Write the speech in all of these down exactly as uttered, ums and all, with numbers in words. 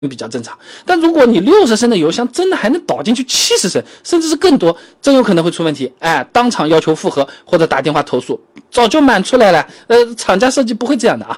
比较正常。但如果你六十升的油箱真的还能倒进去七十升，甚至是更多，真有可能会出问题。哎，当场要求复核或者打电话投诉，早就满出来了。呃，厂家设计不会这样的啊。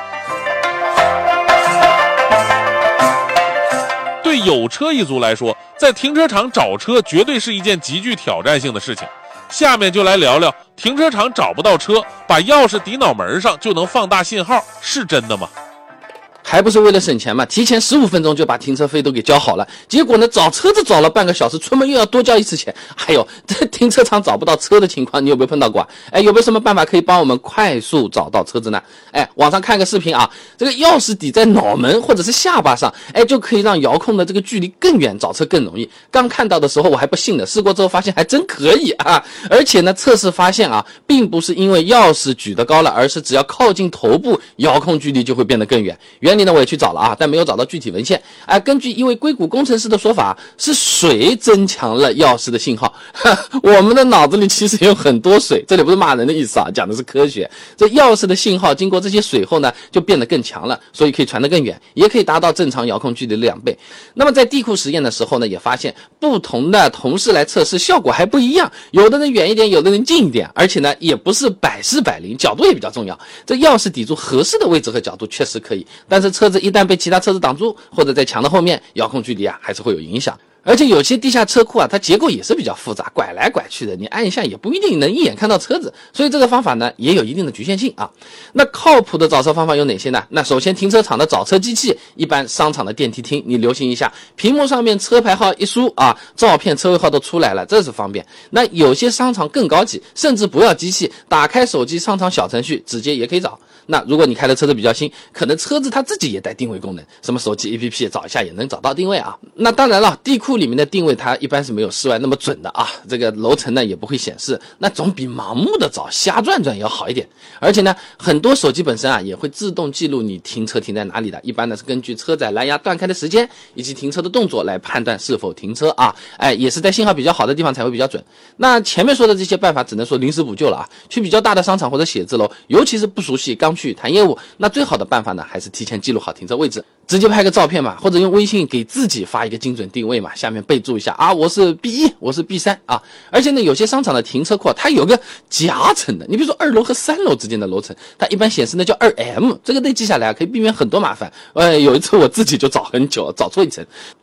对有车一族来说，在停车场找车绝对是一件极具挑战性的事情。下面就来聊聊停车场找不到车，把钥匙抵脑门上就能放大信号，是真的吗？ 还不是为了省钱嘛，提前十五分钟就把停车费都给交好了，结果呢找车子找了半个小时，出门又要多交一次钱。还有这停车场找不到车的情况你有没有碰到过啊？哎，有没有什么办法可以帮我们快速找到车子呢？哎，网上看个视频啊，这个钥匙抵在脑门或者是下巴上，哎，就可以让遥控的这个距离更远，找车更容易。刚看到的时候我还不信呢，试过之后发现还真可以啊！而且呢测试发现啊，并不是因为钥匙举得高了，而是只要靠近头部，遥控距离就会变得更远。原理呢我也去找了啊，但没有找到具体文献。啊，根据一位硅谷工程师的说法，是水增强了钥匙的信号。我们的脑子里其实有很多水，这里不是骂人的意思啊，讲的是科学。这钥匙的信号经过这些水后呢，就变得更强了，所以可以传得更远，也可以达到正常遥控距离的两倍。那么在地库实验的时候呢，也发现不同的同事来测试效果还不一样，有的人远一点，有的人近一点，而且呢也不是百试百灵，角度也比较重要。这钥匙抵住合适的位置和角度确实可以，但是车子一旦被其他车子挡住，或者在墙的后面，遥控距离啊还是会有影响。而且有些地下车库啊，它结构也是比较复杂，拐来拐去的，你按一下也不一定能一眼看到车子，所以这个方法呢也有一定的局限性啊。那靠谱的找车方法有哪些呢？那首先停车场的找车机器，一般商场的电梯厅，你留心一下，屏幕上面车牌号一输啊，照片车位号都出来了，这是方便。那有些商场更高级，甚至不要机器，打开手机商场小程序直接也可以找。那如果你开的车子比较新，可能车子它自己也带定位功能，什么手机 A P P 找一下也能找到定位啊。那当然了，地库里面的定位它一般是没有室外那么准的啊，这个楼层呢也不会显示，那总比盲目的找瞎转转要好一点。而且呢，很多手机本身啊也会自动记录你停车停在哪里的，一般呢是根据车载蓝牙断开的时间以及停车的动作来判断是否停车啊。哎，也是在信号比较好的地方才会比较准。那前面说的这些办法只能说临时补救了啊，去比较大的商场或者写字楼，尤其是不熟悉刚去谈业务，那最好的办法呢还是提前记录好停车位置，直接拍个照片嘛，或者用微信给自己发一个精准定位嘛，下面备注一下啊，我是 B 一，我是 B 三 啊。而且呢，有些商场的停车库它有个夹层的，你比如说二楼和三楼之间的楼层，它一般显示呢叫 二 M， 这个得记下来啊，可以避免很多麻烦。呃，有一次我自己就找很久，找错一层。